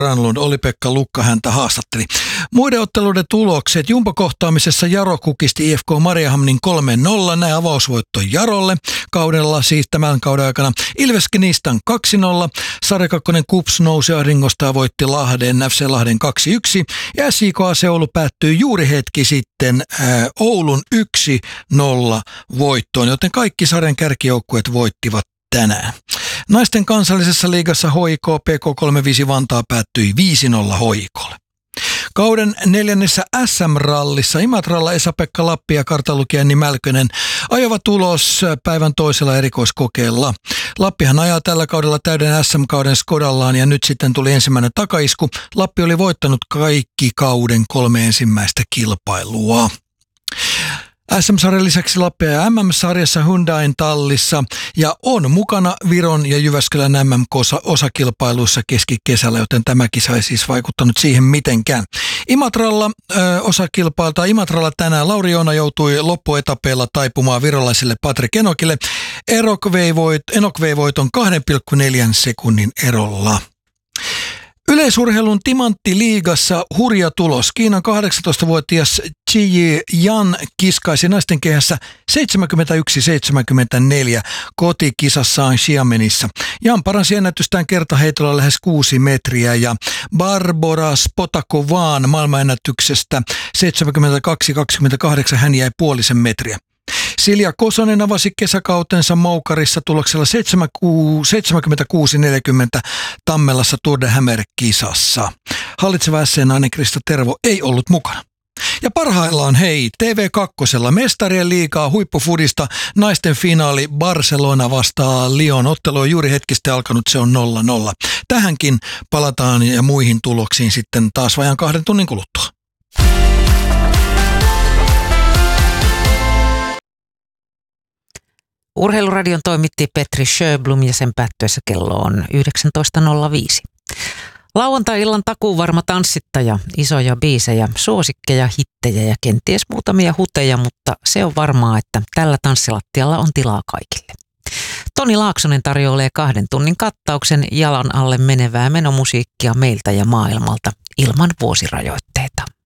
Granlund, Oli-Pekka Lukka häntä haastatteli. Muiden otteluiden tulokset. Jumbo-kohtaamisessa Jaro kukisti IFK Mariehamnin 3-0. Näin avausvoitto Jarolle kaudella, siis tämän kauden aikana. Ilves Knistan 2-0. Sarjakakkonen KuPS nousi ahdingosta ja voitti FC Lahden 2-1. Ja SJK Oulu päättyi juuri hetki sitten Oulun 1-0 voittoon, joten kaikki sarjan kärkijoukkueet voittivat tänään. Naisten kansallisessa liigassa HIK PK35 Vantaa päättyi 5-0 HIK:lle. Kauden 4. SM-rallissa Imatralla Esa-Pekka Lappi ja kartanlukija Anni Mälkönen ajoivat ulos päivän toisella erikoiskokeella. Lappihan ajaa tällä kaudella täyden SM-kauden Skodallaan ja nyt sitten tuli ensimmäinen takaisku. Lappi oli voittanut kaikki kauden 3 ensimmäistä kilpailua. SM-sarjan lisäksi Lappi ja MM-sarjassa Hyundain tallissa ja on mukana Viron ja Jyväskylän MM-osakilpailuissa keskikesällä, joten tämä kisa ei siis vaikuttanut siihen mitenkään. Imatralla tänään Lauri Joona joutui loppuetapeilla taipumaan virolaiselle Patrik Enokille. Enok vei voiton 2,4 sekunnin erolla. Yleisurheilun timanttiliigassa hurja tulos. Kiinan 18-vuotias Ji Yan kiskaisi naisten kehässä 71-74 kotikisassaan Xiamenissa. Jan paransi ennätystään kertaheitolla lähes 6 metriä ja Barbora Spotakovaan maailmanennätyksestä 72-28 hän jäi puolisen metriä. Silja Kosonen avasi kesäkautensa Moukarissa tuloksella 76-40 Tammelassa Tour de Hammer-kisassa. Hallitseva SC-nainen Krista Tervo ei ollut mukana. Ja parhaillaan TV2 mestarien liigaa huippufudista naisten finaali Barcelona vastaa Lyon. Ottelu on juuri hetkistä alkanut, se on 0-0. Tähänkin palataan ja muihin tuloksiin sitten taas vajaan 2 tunnin kuluttua. Urheiluradion toimitti Petri Sjöblom ja sen päättyessä kello on 19.05. Lauantai-illan takuuvarma tanssittaja, isoja biisejä, suosikkeja, hittejä ja kenties muutamia huteja, mutta se on varmaa, että tällä tanssilattialla on tilaa kaikille. Toni Laaksonen tarjoilee 2 tunnin kattauksen jalan alle menevää menomusiikkia meiltä ja maailmalta ilman vuosirajoitteita.